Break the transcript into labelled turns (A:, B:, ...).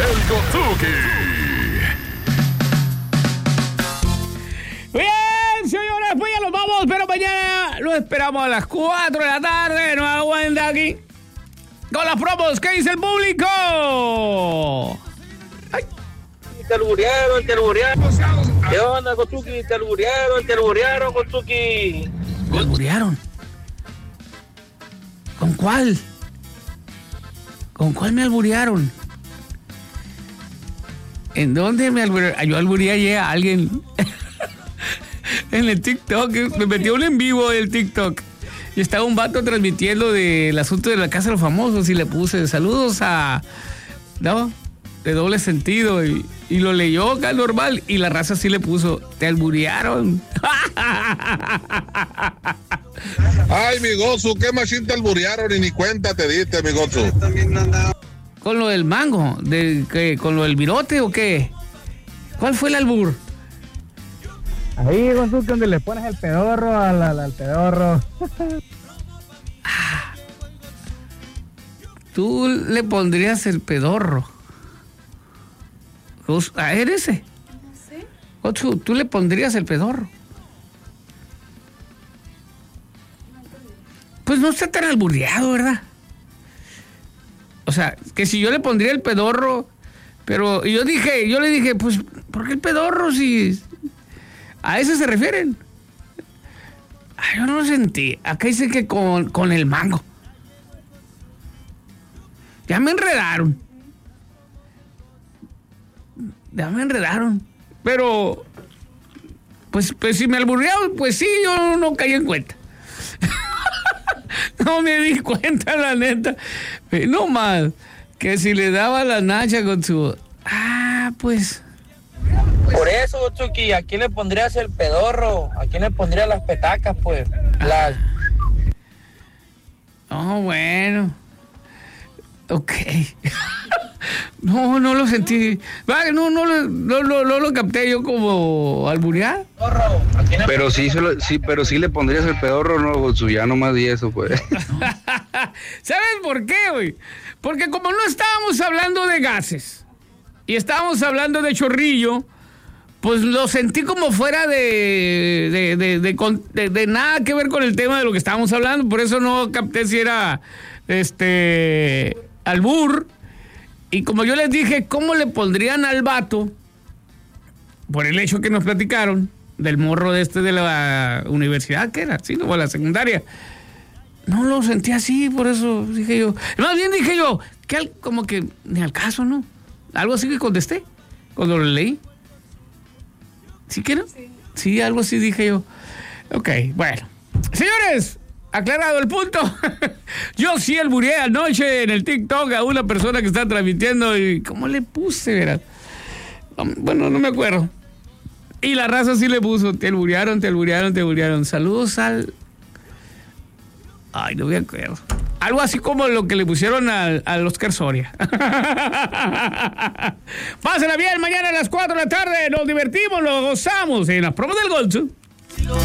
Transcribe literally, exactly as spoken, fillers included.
A: el Gotsuki.
B: Bien, señores, pues ya nos vamos, pero mañana lo esperamos a las cuatro de la tarde. No aguanta aquí con las promos que dice el público.
C: Ay. Te alburearon, te alburearon. ¿Qué onda, Gotsuki? Te alburearon, te alburearon, Gotsuki.
B: ¿Me alburearon? ¿Con cuál? ¿Con cuál me alburearon? ¿En dónde me alburearon? Yo albureé ayer a alguien en el TikTok. Me metió un en vivo del TikTok. Y estaba un vato transmitiendo del asunto de la Casa de los Famosos y le puse saludos a... ¿No? De doble sentido. Y, y lo leyó acá normal. Y la raza sí le puso, te alburearon.
D: Ay, mi Gozu, qué machín te alburearon y ni cuenta te diste, mi Gozu.
B: ¿Con lo del mango? ¿De, qué, ¿Con lo del virote o qué? ¿Cuál fue el albur?
E: Ahí, Gozu, donde le pones el pedorro al, al, al pedorro.
B: Ah, tú le pondrías el pedorro. ¿A él ese? Sí. Gozu, tú le pondrías el pedorro. Pues no está tan alburreado, ¿verdad? O sea, que si yo le pondría el pedorro, pero yo dije, yo le dije, pues, ¿por qué el pedorro si a ese se refieren? Ay, yo no lo sentí. Acá dice que con, con el mango. Ya me enredaron. Ya me enredaron. Pero, pues, pues si me alburrearon, pues sí, yo no caí en cuenta. No me di cuenta, la neta. No más que si le daba la nacha con su... Ah, pues...
C: Por eso, Gotsuki, ¿a quién le pondrías el pedorro? ¿A quién le pondrías las petacas, pues? Las...
B: Oh, bueno. Ok. No, no lo sentí. No, no, no, no, no, no lo capté yo como alburear.
F: Pero sí, solo, sí, pero sí le pondrías el pedorro, no, Gotsu, ya nomás di eso, pues.
B: ¿Sabes por qué, güey? Porque como no estábamos hablando de gases y estábamos hablando de chorrillo, pues lo sentí como fuera de de, de, de, de, de nada que ver con el tema de lo que estábamos hablando. Por eso no capté si era este albur. Y como yo les dije, ¿cómo le pondrían al vato? Por el hecho que nos platicaron del morro de este de la universidad, ¿qué era? Sí, no, o la secundaria. No lo sentí así, por eso dije yo. Más bien dije yo, que al, como que ni al caso, ¿no? Algo así que contesté cuando lo leí. ¿Sí que no? Sí. Sí, algo así dije yo. Ok, bueno. Señores, aclarado el punto. Yo sí albureé anoche en el TikTok a una persona que está transmitiendo y ¿cómo le puse, verdad? Bueno, no me acuerdo. Y la raza sí le puso, te alburearon, te alburearon, te alburearon. Saludos al... Ay, no me acuerdo. Algo así como lo que le pusieron al, al Oscar Soria. Pásenla bien, mañana a las cuatro de la tarde. Nos divertimos, nos gozamos en las promos del Golcho.